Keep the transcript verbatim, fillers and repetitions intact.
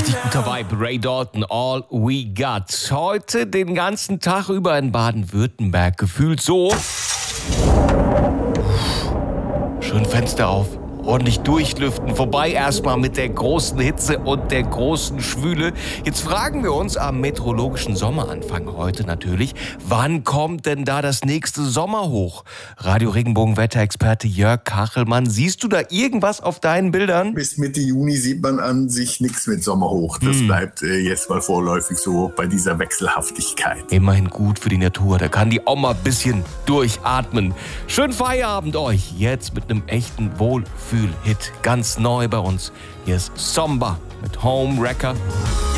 Richtig guter Vibe. Ray Dalton, All We Got. Heute den ganzen Tag über in Baden-Württemberg. Gefühlt so. Schön Fenster auf. Ordentlich durchlüften. Vorbei erstmal mit der großen Hitze und der großen Schwüle. Jetzt fragen wir uns am meteorologischen Sommeranfang heute natürlich, wann kommt denn da das nächste Sommerhoch? Radio Regenbogen Wetterexperte Jörg Kachelmann, siehst du da irgendwas auf deinen Bildern? Bis Mitte Juni sieht man an sich nichts mit Sommerhoch. Das hm. bleibt äh, jetzt mal vorläufig so bei dieser Wechselhaftigkeit. Immerhin gut für die Natur. Da kann die auch mal ein bisschen durchatmen. Schönen Feierabend euch. Jetzt mit einem echten Wohlfühl. Hit, ganz neu bei uns. Hier ist Somba mit Home Wrecker.